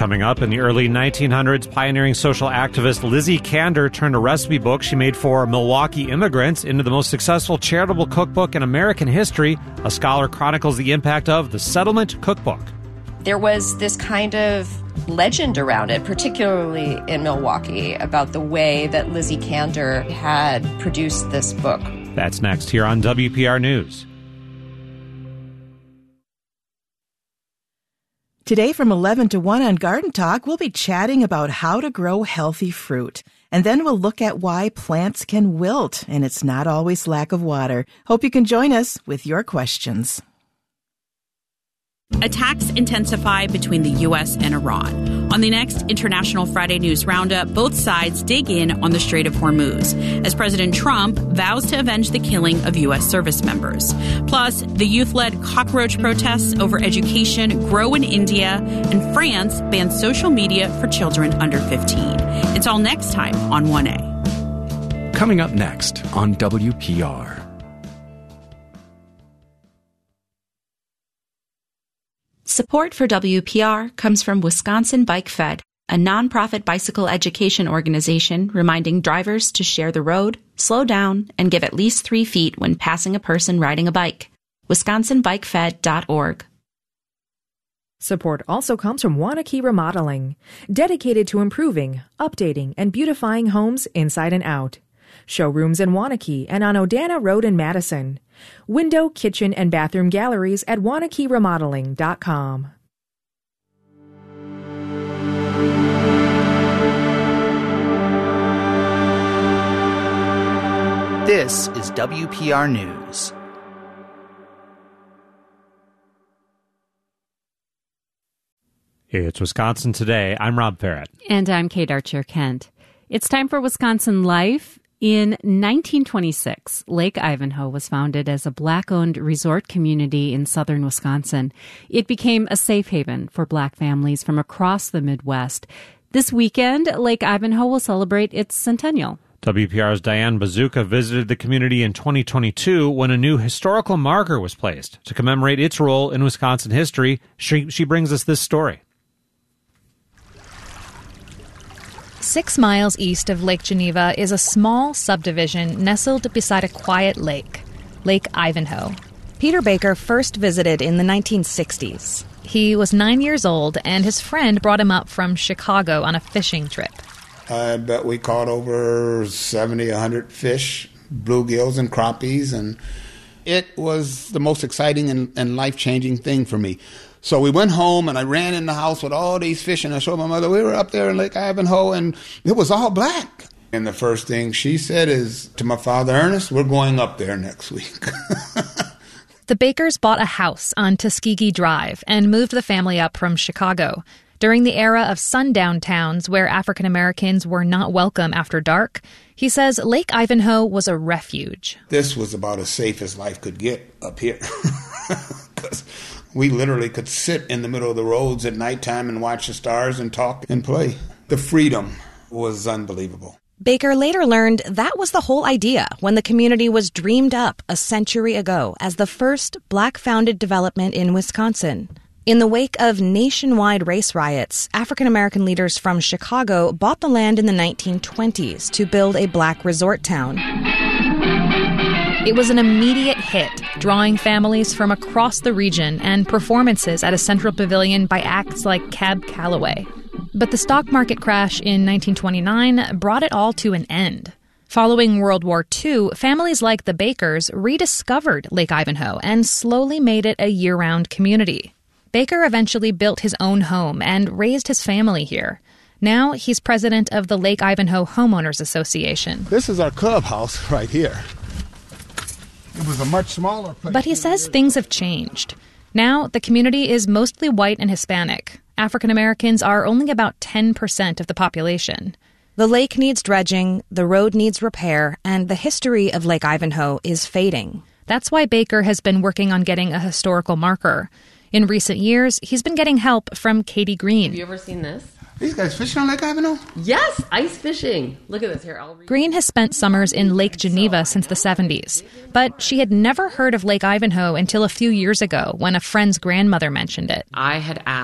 Coming up, in the early 1900s, pioneering social activist Lizzie Kander turned a recipe book she made for Milwaukee immigrants into the most successful charitable cookbook in American history. A scholar chronicles the impact of the Settlement Cookbook. There was this kind of legend around it, particularly in Milwaukee, about the way that Lizzie Kander had produced this book. That's next here on WPR News. Today from 11 to 1 on Garden Talk, we'll be chatting about how to grow healthy fruit. And then we'll look at why plants can wilt, and it's not always lack of water. Hope you can join us with your questions. Attacks intensify between the U.S. and Iran. On the next International Friday News Roundup, both sides dig in on the Strait of Hormuz as President Trump vows to avenge the killing of U.S. service members. Plus, the youth-led cockroach protests over education grow in India, and France bans social media for children under 15. It's all next time on 1A. Coming up next on WPR. Support for WPR comes from Wisconsin Bike Fed, a nonprofit bicycle education organization reminding drivers to share the road, slow down, and give at least 3 feet when passing a person riding a bike. WisconsinBikeFed.org. Support also comes from Waunakee Remodeling, dedicated to improving, updating, and beautifying homes inside and out. Showrooms in Waunakee and on Odana Road in Madison. Window, kitchen, and bathroom galleries at WaunakeeRemodeling.com. This is WPR News. It's Wisconsin Today. I'm Rob Farrett. And I'm Kate Archer-Kent. It's time for Wisconsin Life. In 1926, Lake Ivanhoe was founded as a Black-owned resort community in southern Wisconsin. It became a safe haven for Black families from across the Midwest. This weekend, Lake Ivanhoe will celebrate its centennial. WPR's Diane Bazooka visited the community in 2022 when a new historical marker was placed to commemorate its role in Wisconsin history. She brings us this story. 6 miles east of Lake Geneva is a small subdivision nestled beside a quiet lake, Lake Ivanhoe. Peter Baker first visited in the 1960s. He was 9 years old, and his friend brought him up from Chicago on a fishing trip. I bet we caught over 70, 100 fish, bluegills and crappies, and it was the most exciting and life-changing thing for me. So we went home, and I ran in the house with all these fish, and I showed my mother, we were up there in Lake Ivanhoe, and it was all black. And the first thing she said is to my father, Ernest, we're going up there next week. The Bakers bought a house on Tuskegee Drive and moved the family up from Chicago. During the era of sundown towns where African Americans were not welcome after dark, he says Lake Ivanhoe was a refuge. This was about as safe as life could get up here. Because we literally could sit in the middle of the roads at nighttime and watch the stars and talk and play. The freedom was unbelievable. Baker later learned that was the whole idea when the community was dreamed up a century ago as the first Black-founded development in Wisconsin. In the wake of nationwide race riots, African-American leaders from Chicago bought the land in the 1920s to build a Black resort town. It was an immediate hit, drawing families from across the region and performances at a central pavilion by acts like Cab Calloway. But the stock market crash in 1929 brought it all to an end. Following World War II, families like the Bakers rediscovered Lake Ivanhoe and slowly made it a year-round community. Baker eventually built his own home and raised his family here. Now he's president of the Lake Ivanhoe Homeowners Association. This is our clubhouse right here. It was a much smaller place. But he says things have changed. Now the community is mostly white and Hispanic. African Americans are only about 10% of the population. The lake needs dredging, the road needs repair, and the history of Lake Ivanhoe is fading. That's why Baker has been working on getting a historical marker. In recent years, he's been getting help from Katie Green. Have you ever seen this? These guys fishing on Lake Ivanhoe? Yes, ice fishing. Look at this here. Green has spent summers in Lake Geneva since the 70s, but she had never heard of Lake Ivanhoe until a few years ago when a friend's grandmother mentioned it. I had asked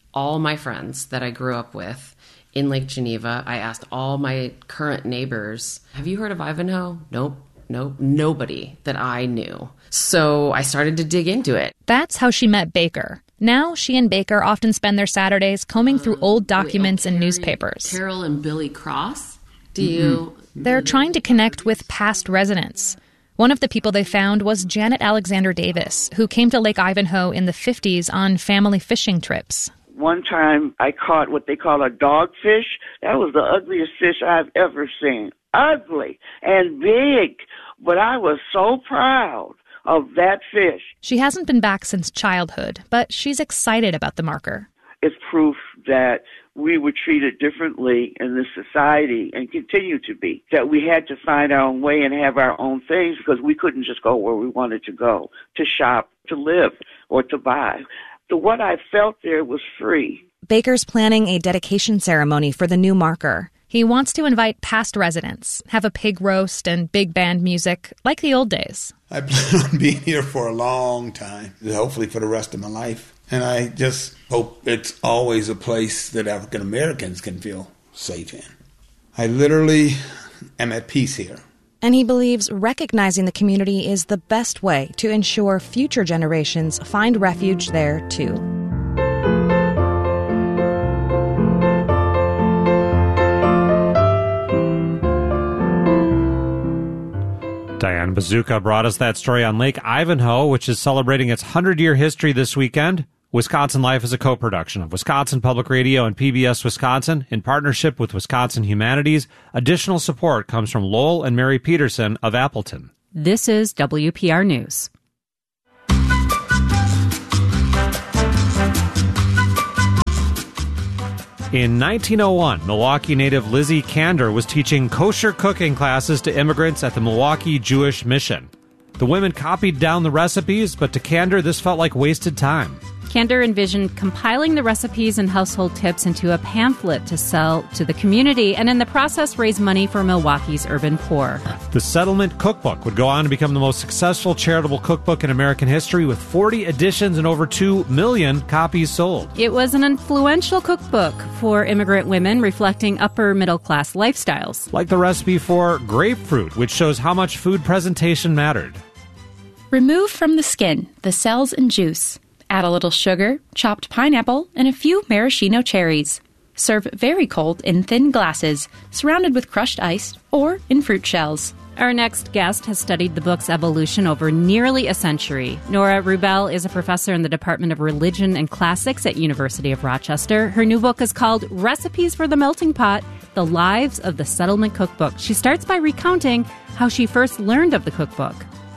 all my friends that I grew up with in Lake Geneva. I asked all my current neighbors, have you heard of Ivanhoe? Nope, nobody that I knew. So I started to dig into it. That's how she met Baker. Now she and Baker often spend their Saturdays combing through old documents and newspapers. Carol and Billy Cross? Do you... They're trying to connect with past residents. One of the people they found was Janet Alexander Davis, who came to Lake Ivanhoe in the 50s on family fishing trips. One time I caught what they call a dogfish. That was the ugliest fish I've ever seen. Ugly and big, but I was so proud of that fish. She hasn't been back since childhood, but she's excited about the marker. It's proof that we were treated differently in this society and continue to be, that we had to find our own way and have our own things because we couldn't just go where we wanted to go, to shop, to live, or to buy. What I felt there was free. Baker's planning a dedication ceremony for the new marker. He wants to invite past residents, have a pig roast and big band music, like the old days. I plan on being here for a long time, hopefully for the rest of my life. And I just hope it's always a place that African Americans can feel safe in. I literally am at peace here. And he believes recognizing the community is the best way to ensure future generations find refuge there, too. Diane Bazooka brought us that story on Lake Ivanhoe, which is celebrating its 100-year history this weekend. Wisconsin Life is a co-production of Wisconsin Public Radio and PBS Wisconsin in partnership with Wisconsin Humanities. Additional support comes from Lowell and Mary Peterson of Appleton. This is WPR News. In 1901, Milwaukee native Lizzie Kander was teaching kosher cooking classes to immigrants at the Milwaukee Jewish Mission. The women copied down the recipes, but to Kander, this felt like wasted time. Kander envisioned compiling the recipes and household tips into a pamphlet to sell to the community and in the process raise money for Milwaukee's urban poor. The Settlement Cookbook would go on to become the most successful charitable cookbook in American history with 40 editions and over 2 million copies sold. It was an influential cookbook for immigrant women reflecting upper middle class lifestyles. Like the recipe for grapefruit, which shows how much food presentation mattered. Remove from the skin the cells and juice. Add a little sugar, chopped pineapple, and a few maraschino cherries. Serve very cold in thin glasses, surrounded with crushed ice or in fruit shells. Our next guest has studied the book's evolution over nearly a century. Nora Rubel is a professor in the Department of Religion and Classics at University of Rochester. Her new book is called Recipes for the Melting Pot, The Lives of the Settlement Cookbook. She starts by recounting how she first learned of the cookbook.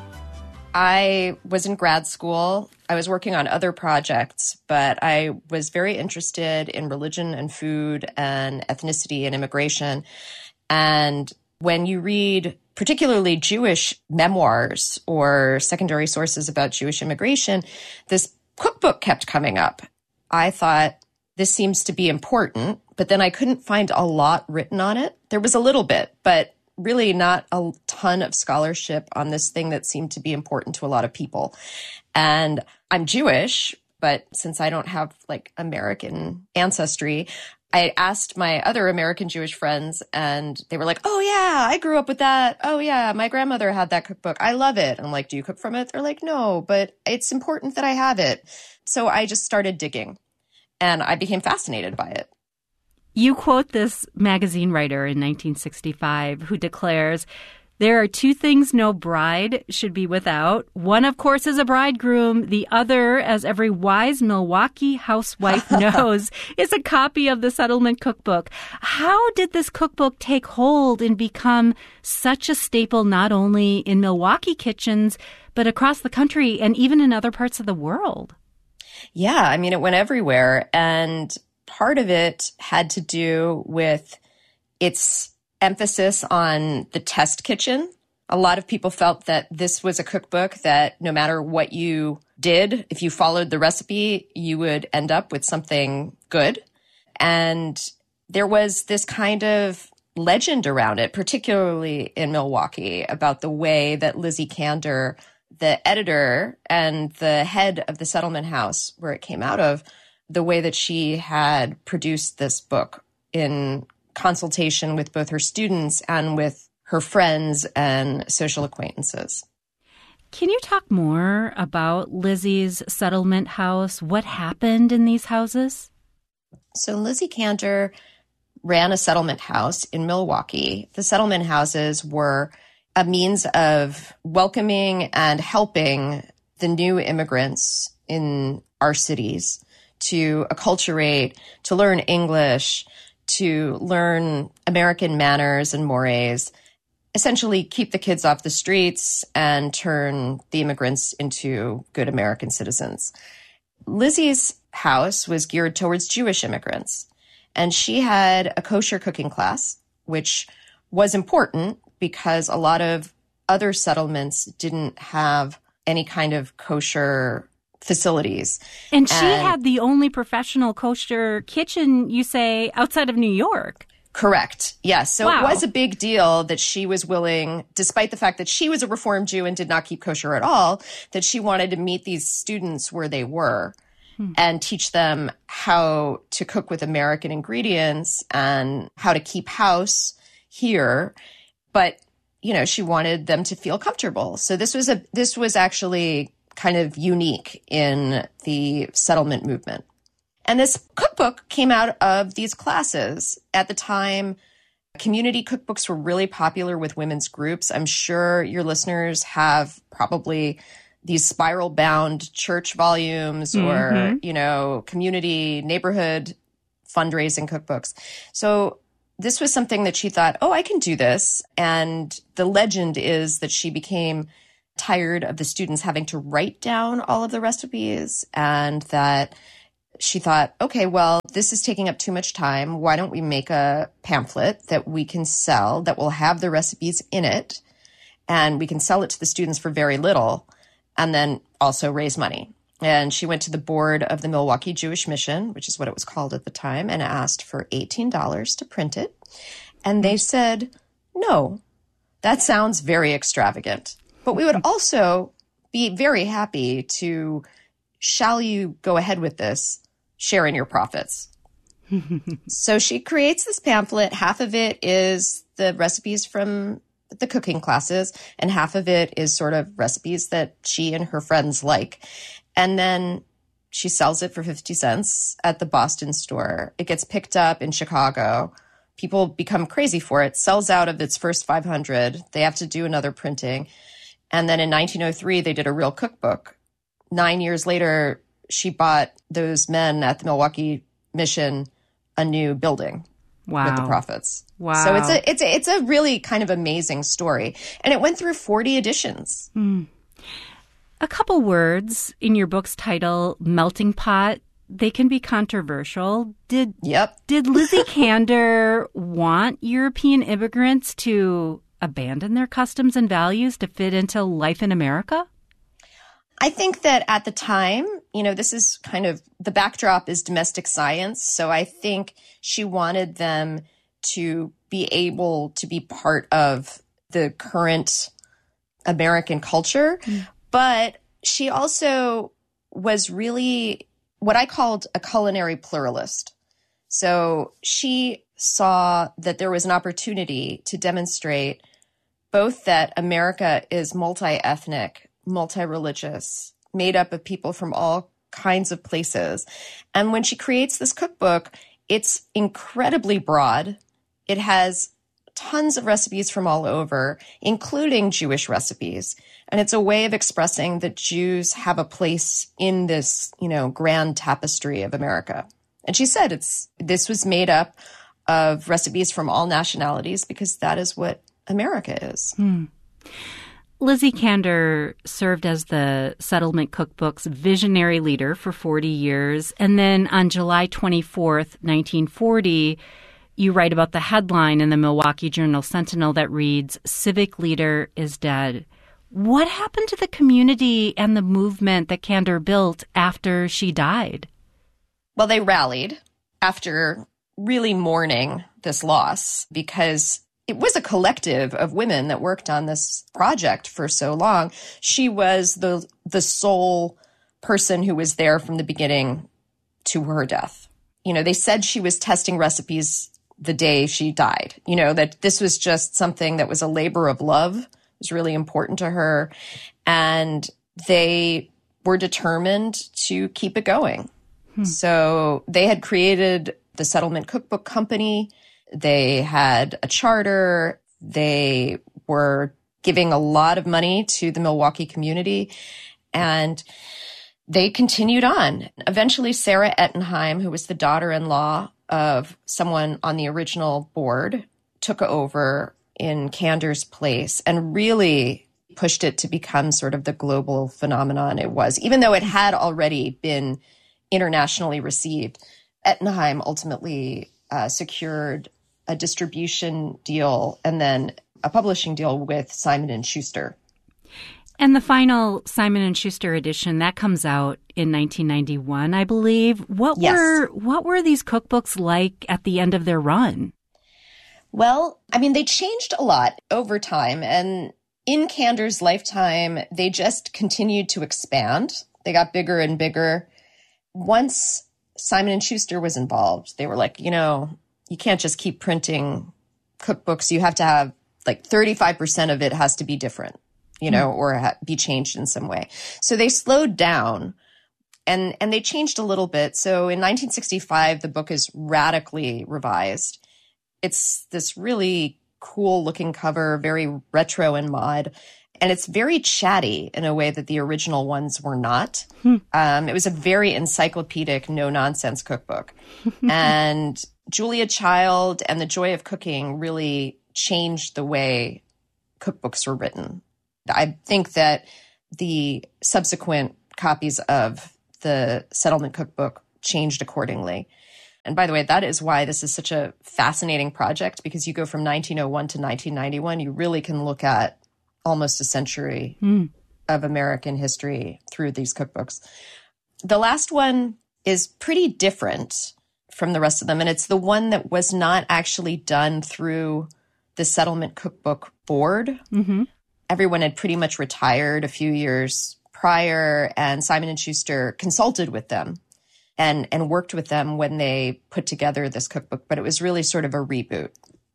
I was in grad school. I was working on other projects, but I was very interested in religion and food and ethnicity and immigration. And when you read particularly Jewish memoirs or secondary sources about Jewish immigration, this cookbook kept coming up. I thought, this seems to be important, but then I couldn't find a lot written on it. There was a little bit, but really not a ton of scholarship on this thing that seemed to be important to a lot of people. And I'm Jewish, but since I don't have like American ancestry, I asked my other American Jewish friends and they were like, oh yeah, I grew up with that. Oh yeah, my grandmother had that cookbook. I love it. I'm like, do you cook from it? They're like, no, but it's important that I have it. So I just started digging and I became fascinated by it. You quote this magazine writer in 1965 who declares, there are two things no bride should be without. One, of course, is a bridegroom. The other, as every wise Milwaukee housewife knows, is a copy of the Settlement Cookbook. How did this cookbook take hold and become such a staple not only in Milwaukee kitchens, but across the country and even in other parts of the world? Yeah, I mean, it went everywhere. And part of it had to do with its emphasis on the test kitchen. A lot of people felt that this was a cookbook that no matter what you did, if you followed the recipe, you would end up with something good. And there was this kind of legend around it, particularly in Milwaukee, about the way that Lizzie Kander, the editor and the head of the settlement house where it came out of, the way that she had produced this book in consultation with both her students and with her friends and social acquaintances. Can you talk more about Lizzie's settlement house? What happened in these houses? So Lizzie Cantor ran a settlement house in Milwaukee. The settlement houses were a means of welcoming and helping the new immigrants in our cities to acculturate, to learn English, to learn American manners and mores, essentially keep the kids off the streets and turn the immigrants into good American citizens. Lizzie's house was geared towards Jewish immigrants, and she had a kosher cooking class, which was important because a lot of other settlements didn't have any kind of kosher facilities. And she had the only professional kosher kitchen, you say, outside of New York. Correct. Yes. So Wow. It was a big deal that she was willing, despite the fact that she was a Reformed Jew and did not keep kosher at all, that she wanted to meet these students where they were and teach them how to cook with American ingredients and how to keep house here. But, you know, she wanted them to feel comfortable. So this was actually kind of unique in the settlement movement. And this cookbook came out of these classes. At the time, community cookbooks were really popular with women's groups. I'm sure your listeners have probably these spiral-bound church volumes or, you know, community, neighborhood fundraising cookbooks. So this was something that she thought, oh, I can do this. And the legend is that she became tired of the students having to write down all of the recipes, and that she thought, okay, well, this is taking up too much time. Why don't we make a pamphlet that we can sell that will have the recipes in it, and we can sell it to the students for very little and then also raise money. And she went to the board of the Milwaukee Jewish Mission, which is what it was called at the time, and asked for $18 to print it. And they said, no, that sounds very extravagant. But we would also be very happy to, shall you go ahead with this, share in your profits. So she creates this pamphlet. Half of it is the recipes from the cooking classes, and half of it is sort of recipes that she and her friends like. And then she sells it for 50 cents at the Boston store. It gets picked up in Chicago. People become crazy for it. Sells out of its first 500. They have to do another printing. And then in 1903, they did a real cookbook. 9 years later, she bought those men at the Milwaukee Mission a new building with the profits. Wow. So it's a really kind of amazing story. And it went through 40 editions. A couple words in your book's title, Melting Pot. They can be controversial. Did Lizzie Cantor want European immigrants to abandon their customs and values to fit into life in America? I think that at the time, you know, this is kind of, the backdrop is domestic science. So I think she wanted them to be able to be part of the current American culture. But she also was really what I called a culinary pluralist. So she saw that there was an opportunity to demonstrate both that America is multi-ethnic, multi-religious, made up of people from all kinds of places. And when she creates this cookbook, it's incredibly broad. It has tons of recipes from all over, including Jewish recipes. And it's a way of expressing that Jews have a place in this, you know, grand tapestry of America. And she said this was made up of recipes from all nationalities because that is what America is. Lizzie Cantor served as the Settlement Cookbook's visionary leader for 40 years. And then on July 24th, 1940, you write about the headline in the Milwaukee Journal-Sentinel that reads, "Civic Leader is Dead." What happened to the community and the movement that Cantor built after she died? Well, they rallied after really mourning this loss because it was a collective of women that worked on this project for so long. She was the sole person who was there from the beginning to her death. They said she was testing recipes the day she died, that this was just something that was a labor of love. It was really important to her. And they were determined to keep it going. So they had created the Settlement Cookbook Company. They had a charter. They were giving a lot of money to the Milwaukee community. And they continued on. Eventually, Sarah Ettenheim, who was the daughter-in-law of someone on the original board, took over in Kander's place and really pushed it to become sort of the global phenomenon it was, even though it had already been internationally received. Ettenheim ultimately secured a distribution deal and then a publishing deal with Simon & Schuster. And the final Simon & Schuster edition, that comes out in 1991, I believe. What were these cookbooks like at the end of their run? Well, they changed a lot over time. And in Kander's lifetime, they just continued to expand. They got bigger and bigger. Once Simon & Schuster was involved, they were like, you can't just keep printing cookbooks. You have to have 35% of it has to be different, or be changed in some way. So they slowed down and they changed a little bit. So in 1965, the book is radically revised. It's this really cool looking cover, very retro and mod. And it's very chatty in a way that the original ones were not. It was a very encyclopedic, no-nonsense cookbook. And Julia Child and The Joy of Cooking really changed the way cookbooks were written. I think that the subsequent copies of the Settlement Cookbook changed accordingly. And by the way, that is why this is such a fascinating project, because you go from 1901 to 1991, you really can look at almost a century of American history through these cookbooks. The last one is pretty different from the rest of them, and it's the one that was not actually done through the Settlement Cookbook Board. Everyone had pretty much retired a few years prior, and Simon & Schuster consulted with them and worked with them when they put together this cookbook, but it was really sort of a reboot.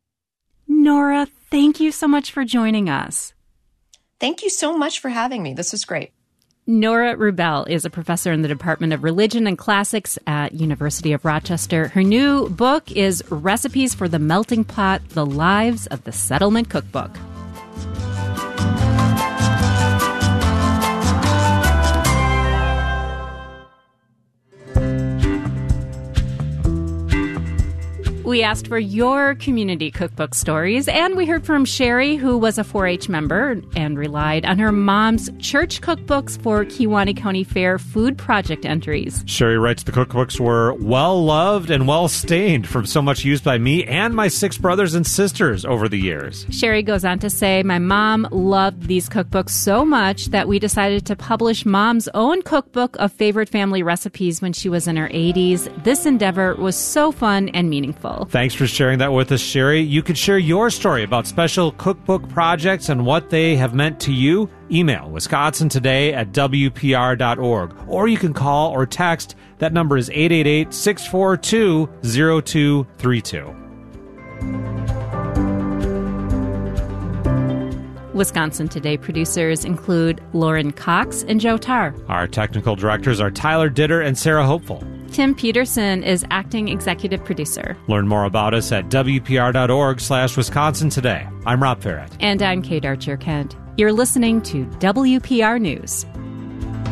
Nora, thank you so much for joining us. Thank you so much for having me. This was great. Nora Rubel is a professor in the Department of Religion and Classics at University of Rochester. Her new book is Recipes for the Melting Pot, The Lives of the Settlement Cookbook. We asked for your community cookbook stories, and we heard from Sherry, who was a 4-H member and relied on her mom's church cookbooks for Kewaunee County Fair food project entries. Sherry writes the cookbooks were well-loved and well-stained from so much use by me and my 6 brothers and sisters over the years. Sherry goes on to say, my mom loved these cookbooks so much that we decided to publish Mom's own cookbook of favorite family recipes when she was in her 80s. This endeavor was so fun and meaningful. Thanks for sharing that with us, Sherry. You can share your story about special cookbook projects and what they have meant to you. Email wisconsintoday@wpr.org, or you can call or text. That number is 888-642-0232. Wisconsin Today producers include Lauren Cox and Joe Tarr. Our technical directors are Tyler Ditter and Sarah Hopeful. Tim Peterson is acting executive producer. Learn more about us at wpr.org/Wisconsin Today. I'm Rob Farrett. And I'm Kate Archer-Kent. You're listening to WPR News.